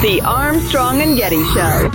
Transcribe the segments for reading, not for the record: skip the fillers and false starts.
The Armstrong and Getty Show.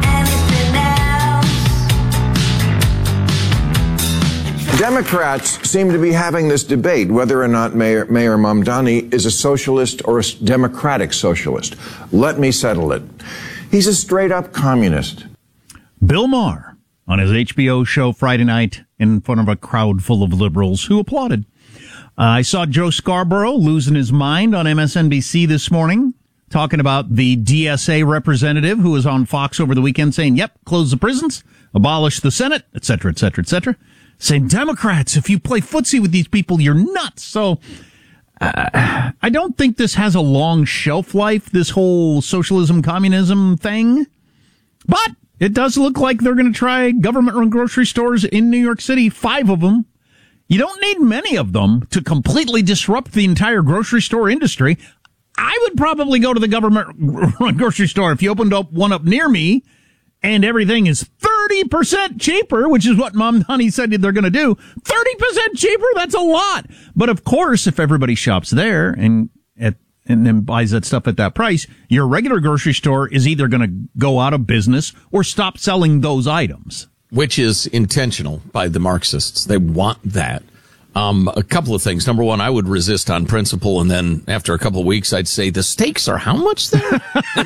Democrats seem to be having this debate whether or not Mayor Mamdani is a socialist or a democratic socialist. Let me settle it. He's a straight-up communist. Bill Maher on his HBO show Friday night in front of a crowd full of liberals who applauded. I saw Joe Scarborough losing his mind on MSNBC this morning, talking about the DSA representative who was on Fox over the weekend saying, yep, close the prisons, abolish the Senate, et cetera, et cetera, et cetera. Saying, Democrats, if you play footsie with these people, you're nuts. So I don't think this has a long shelf life, this whole socialism, communism thing. But it does look like they're going to try government-run grocery stores in New York City, 5 of them. You don't need many of them to completely disrupt the entire grocery store industry. I would probably go to the government-run grocery store if you opened up one up near me and everything is 30% cheaper, which is what Mamdani said they're going to do. 30% cheaper? That's a lot. But of course, if everybody shops there and then buys that stuff at that price, your regular grocery store is either going to go out of business or stop selling those items. Which is intentional by the Marxists. They want that. A couple of things. Number one, I would resist on principle, and then after a couple of weeks, I'd say the steaks are how much there?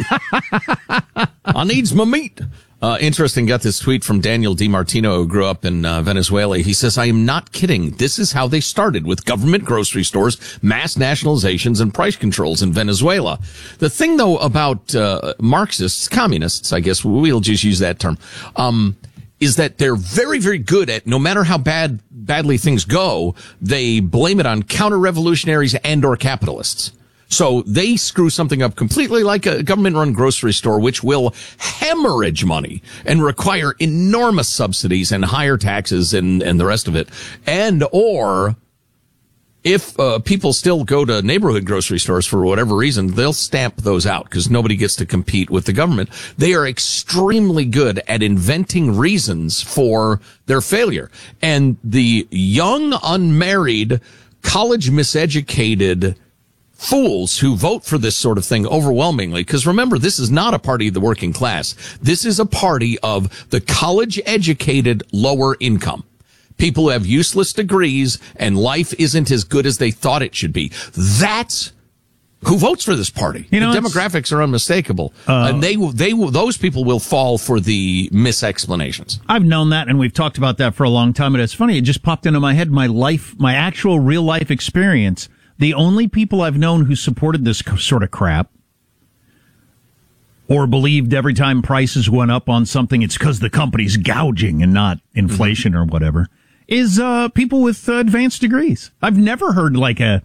I needs my meat. Interesting, got this tweet from Daniel DiMartino, who grew up in Venezuela. He says, I am not kidding. This is how they started, with government grocery stores, mass nationalizations, and price controls in Venezuela. The thing, though, about Marxists, communists, I guess we'll just use that term, is that they're very, very good at, no matter how badly things go, they blame it on counter-revolutionaries and or capitalists. So they screw something up completely, like a government-run grocery store, which will hemorrhage money and require enormous subsidies and higher taxes and the rest of it. And or if people still go to neighborhood grocery stores for whatever reason, they'll stamp those out because nobody gets to compete with the government. They are extremely good at inventing reasons for their failure. And the young, unmarried, college miseducated fools who vote for this sort of thing overwhelmingly, because remember, this is not a party of the working class. This is a party of the college-educated lower income. People who have useless degrees and life isn't as good as they thought it should be. That's who votes for this party. You know, the demographics are unmistakable. And those people will fall for the misexplanations. I've known that, and we've talked about that for a long time. And it's funny, it just popped into my head, my actual real life experience. The only people I've known who supported this sort of crap or believed every time prices went up on something, it's because the company's gouging and not inflation or whatever, is people with advanced degrees. I've never heard like the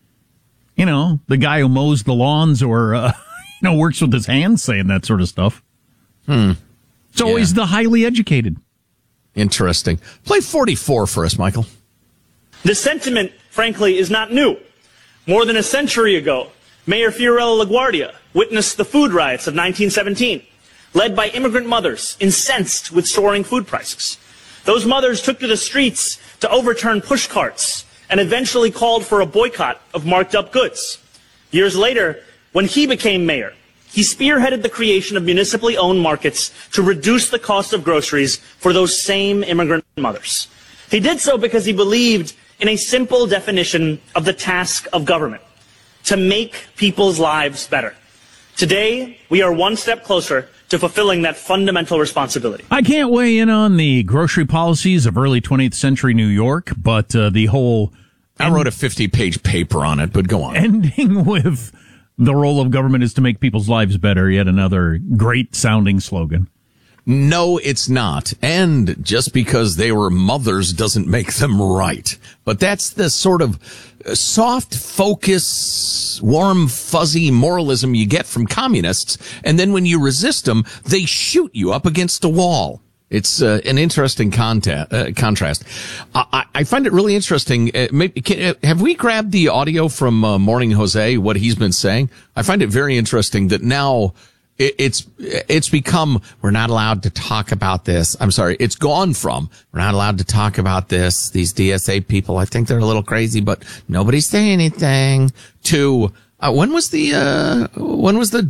guy who mows the lawns or, works with his hands saying that sort of stuff. It's always the highly educated. Interesting. Play 44 for us, Michael. The sentiment, frankly, is not new. More than a century ago, Mayor Fiorello LaGuardia witnessed the food riots of 1917, led by immigrant mothers incensed with soaring food prices. Those mothers took to the streets to overturn push carts and eventually called for a boycott of marked up goods. Years later, when he became mayor, he spearheaded the creation of municipally owned markets to reduce the cost of groceries for those same immigrant mothers. He did so because he believed in a simple definition of the task of government: to make people's lives better. Today, we are one step closer to fulfilling that fundamental responsibility. I can't weigh in on the grocery policies of early 20th century New York, but the whole... I wrote a 50-page paper on it, but go on. Ending with the role of government is to make people's lives better, yet another great-sounding slogan. No, it's not. And just because they were mothers doesn't make them right. But that's the sort of soft focus, warm, fuzzy moralism you get from communists. And then when you resist them, they shoot you up against a wall. It's an interesting contrast. I find it really interesting. Have we grabbed the audio from Morning Jose, what he's been saying? I find it very interesting that now it's become, we're not allowed to talk about this. I'm sorry. It's gone from, we're not allowed to talk about this. These DSA people, I think they're a little crazy, but nobody's saying anything, to, when was the